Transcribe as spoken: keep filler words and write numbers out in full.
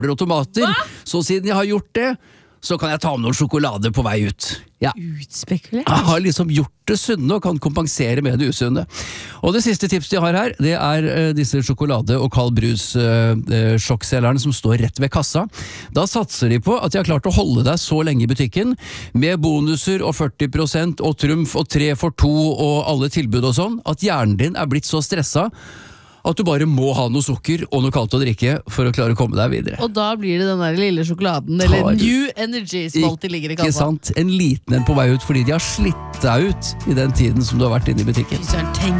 og tomater. Hva? Så siden jeg har gjort det, så kan jeg ta med noen sjokolade på vei ut. Ja. Utspekulert? Jeg har liksom gjort det sunne og kan kompensere med det usunne. Og det siste tipset jeg har her, det er uh, disse sjokolade- og kald brus-sjokkselgerne uh, som står rett ved kassa. Da satser de på at de har klart å holde deg så lenge i butikken, med bonuser og førti prosent og trumf og tre for to og alle tilbud og sånn, at hjernen din er blitt så stressa at du bare må ha noe sukker og noe kaldt å drikke for å klare å komme deg videre. Og da blir det den der lille sjokoladen, eller Tar, New Energy, som alltid ligger i kassa. Ikke sant? En liten en på vei ut, fordi de har slitt deg ut i den tiden som du har vært inne i butikken. Tenk